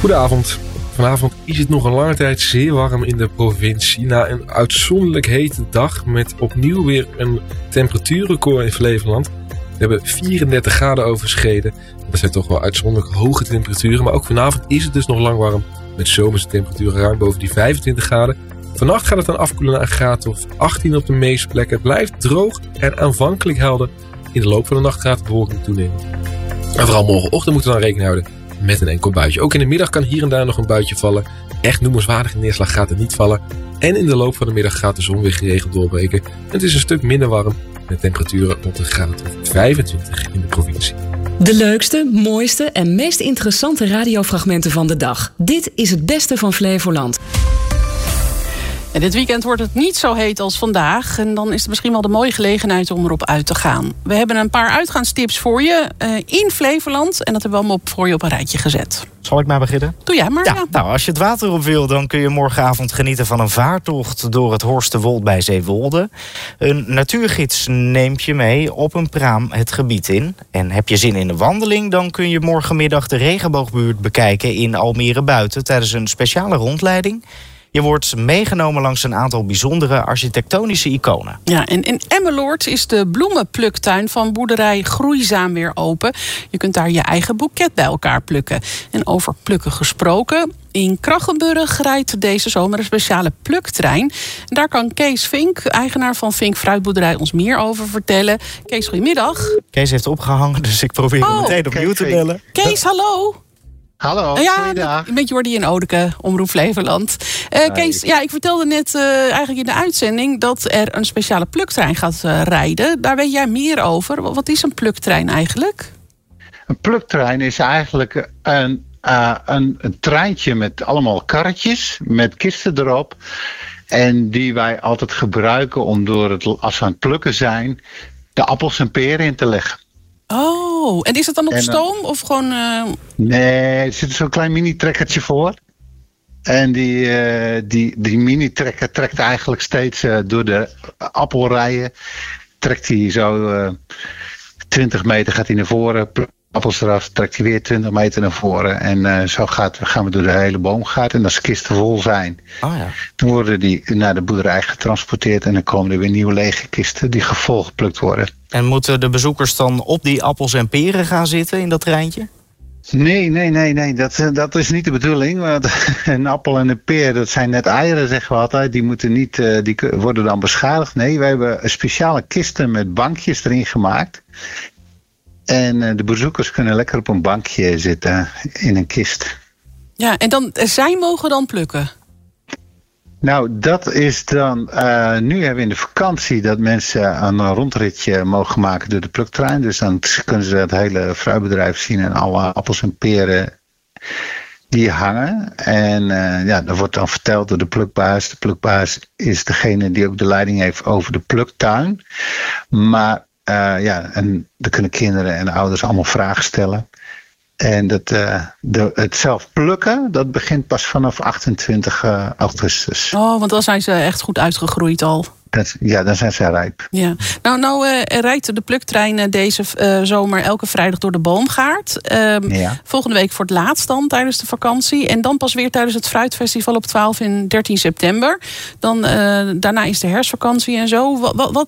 Goedenavond. Vanavond is het nog een lange tijd zeer warm in de provincie. Na een uitzonderlijk hete dag met opnieuw weer een temperatuurrecord in Flevoland. We hebben 34 graden overschreden. Dat zijn toch wel uitzonderlijk hoge temperaturen. Maar ook vanavond is het dus nog lang warm. Met zomerse temperaturen ruim boven die 25 graden. Vannacht gaat het dan afkoelen naar een graad of 18 op de meeste plekken. Het blijft droog en aanvankelijk helder. In de loop van de nacht gaat de bewolking toenemen. En vooral morgenochtend moeten we dan rekening houden met een enkel buitje. Ook in de middag kan hier en daar nog een buitje vallen. Echt noemenswaardige neerslag gaat er niet vallen. En in de loop van de middag gaat de zon weer geregeld doorbreken. En het is een stuk minder warm met temperaturen rond een graad of 25 in de provincie. De leukste, mooiste en meest interessante radiofragmenten van de dag. Dit is het beste van Flevoland. En dit weekend wordt het niet zo heet als vandaag. En dan is het misschien wel de mooie gelegenheid om erop uit te gaan. We hebben een paar uitgaanstips voor je in Flevoland. En dat hebben we allemaal voor je op een rijtje gezet. Zal ik maar beginnen? Doe jij maar. Ja. Nou, als je het water op wil, dan kun je morgenavond genieten van een vaartocht door het Horsterwold bij Zeewolde. Een natuurgids neemt je mee op een praam het gebied in. En heb je zin in een wandeling, dan kun je morgenmiddag de regenboogbuurt bekijken in Almere Buiten tijdens een speciale rondleiding. Je wordt meegenomen langs een aantal bijzondere architectonische iconen. Ja, en in Emmeloord is de bloemenpluktuin van boerderij Groeizaam weer open. Je kunt daar je eigen boeket bij elkaar plukken. En over plukken gesproken, in Krachenburg rijdt deze zomer een speciale pluktrein. En daar kan Kees Vink, eigenaar van Vink Fruitboerderij, ons meer over vertellen. Kees, goedemiddag. Kees heeft opgehangen, dus ik probeer hem meteen opnieuw te bellen. Kees, hallo. Hallo, goeiedag. Een beetje Jordi in Odeke, Omroep Flevoland. Kees, ja, ik vertelde net eigenlijk in de uitzending dat er een speciale pluktrein gaat rijden. Daar weet jij meer over. Wat is een pluktrein eigenlijk? Een pluktrein is eigenlijk een treintje met allemaal karretjes, met kisten erop. En die wij altijd gebruiken om als we aan het plukken zijn, de appels en peren in te leggen. Oh, en is het dan op stoom of gewoon... Nee, er zit zo'n klein mini-trekkertje voor. En die mini-trekker trekt eigenlijk steeds door de appelrijen. Trekt hij zo 20 meter, gaat hij naar voren. Appels eraf, trekt hij weer 20 meter naar voren. En zo gaan we door de hele boomgaard. En als kisten vol zijn, dan worden die naar de boerderij getransporteerd. En dan komen er weer nieuwe lege kisten die gevolgeplukt worden. En moeten de bezoekers dan op die appels en peren gaan zitten in dat treintje? Nee. Dat is niet de bedoeling. Want een appel en een peer, dat zijn net eieren, zeggen we altijd. Die moeten niet, die worden dan beschadigd. Nee, wij hebben speciale kisten met bankjes erin gemaakt. En de bezoekers kunnen lekker op een bankje zitten in een kist. Ja, en dan zij mogen dan plukken? Nou, dat is dan... nu hebben we in de vakantie dat mensen een rondritje mogen maken door de pluktrein. Dus dan kunnen ze het hele fruitbedrijf zien en alle appels en peren die hangen. En dat wordt dan verteld door de plukbaas. De plukbaas is degene die ook de leiding heeft over de pluktuin. Maar en dan kunnen kinderen en ouders allemaal vragen stellen. En het zelf plukken, dat begint pas vanaf 28 augustus. Oh, want dan zijn ze echt goed uitgegroeid al. Dan zijn ze rijp. Ja. Nou rijdt de pluktrein deze zomer elke vrijdag door de boomgaard. Volgende week voor het laatst dan tijdens de vakantie. En dan pas weer tijdens het fruitfestival op 12 en 13 september. Dan, daarna is de herfstvakantie en zo.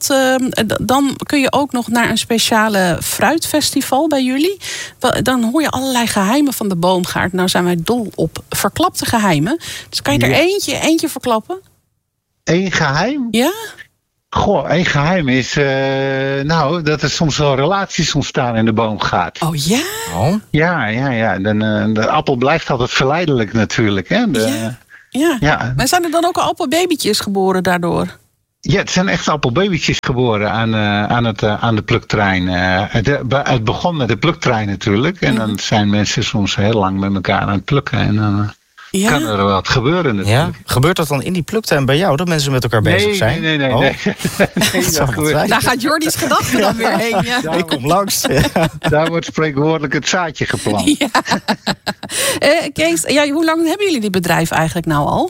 Dan kun je ook nog naar een speciale fruitfestival bij jullie. Dan hoor je allerlei geheimen van de boomgaard. Nou zijn wij dol op verklapte geheimen. Dus kan je er eentje verklappen? Eén geheim? Ja? Goh, één geheim is dat er soms wel relaties ontstaan in de boomgaard. Oh ja? Oh. Ja. De appel blijft altijd verleidelijk natuurlijk. Hè? Ja. Maar zijn er dan ook al appelbabytjes geboren daardoor? Ja, het zijn echt appelbabytjes geboren aan de pluktrein. Het begon met de pluktrein natuurlijk. En dan zijn mensen soms heel lang met elkaar aan het plukken. En dan... Ja. Kan er wat gebeuren natuurlijk. Ja? Gebeurt dat dan in die pluktuin bij jou, dat mensen met elkaar bezig zijn? Nee. Daar gaat Jordi's gedachten dan weer heen. Ja. Ik kom langs. Daar wordt spreekwoordelijk het zaadje geplant. Ja. Kees, hoe lang hebben jullie dit bedrijf eigenlijk nou al?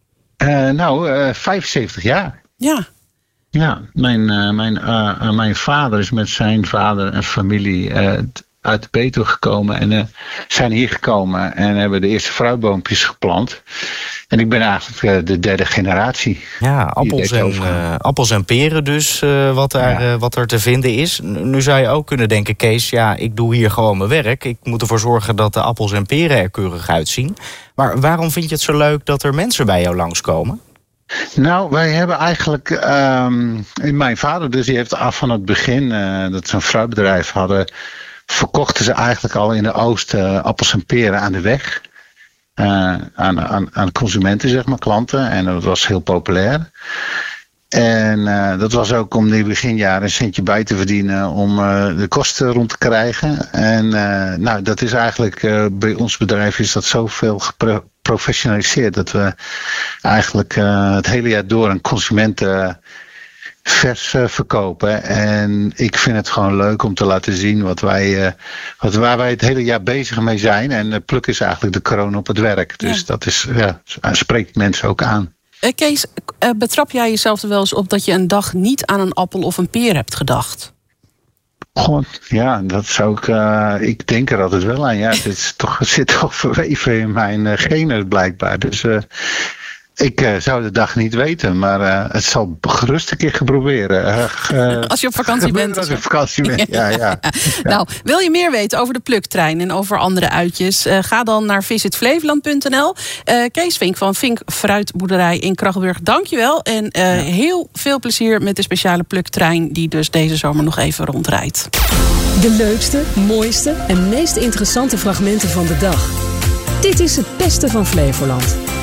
75 jaar. Ja. Ja, mijn vader is met zijn vader en familie uit de Betuwe gekomen en zijn hier gekomen en hebben de eerste fruitboompjes geplant. En ik ben eigenlijk de derde generatie. Ja, appels en peren dus, wat er te vinden is. Nu zou je ook kunnen denken, Kees, ik doe hier gewoon mijn werk. Ik moet ervoor zorgen dat de appels en peren er keurig uitzien. Maar waarom vind je het zo leuk dat er mensen bij jou langskomen? Nou, wij hebben eigenlijk... mijn vader dus, die heeft af van het begin... dat ze een fruitbedrijf hadden... verkochten ze eigenlijk al in de Oost appels en peren aan de weg. Aan consumenten, zeg maar, klanten. En dat was heel populair. En dat was ook om in die beginjaren een centje bij te verdienen... om de kosten rond te krijgen. En dat is eigenlijk... bij ons bedrijf is dat zoveel geprofessionaliseerd... dat we eigenlijk het hele jaar door aan consumenten... vers verkopen. En ik vind het gewoon leuk om te laten zien waar wij het hele jaar bezig mee zijn. En Pluk is eigenlijk de kroon op het werk. Dus dat is, spreekt mensen ook aan. Kees, betrap jij jezelf er wel eens op dat je een dag niet aan een appel of een peer hebt gedacht? God, ja, dat zou ik denk er altijd wel aan. Ja, het zit toch verweven in mijn genen blijkbaar. Dus ik zou de dag niet weten, maar het zal gerust een keer geprobeerd. Als je op vakantie bent. Als je op vakantie bent, ja. Nou, wil je meer weten over de pluktrein en over andere uitjes? Ga dan naar visitflevoland.nl. Kees Vink van Vink Fruitboerderij in Krachenburg, dankjewel. En heel veel plezier met de speciale pluktrein die dus deze zomer nog even rondrijdt. De leukste, mooiste en meest interessante fragmenten van de dag. Dit is het beste van Flevoland.